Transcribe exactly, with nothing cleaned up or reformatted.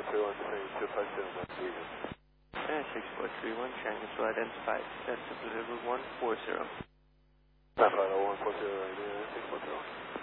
four three one, descending two five seven, that's Vegas. And six four three one, triangle to identified. That's deliver one four zero. nine five zero one four zero, right there, six four three one.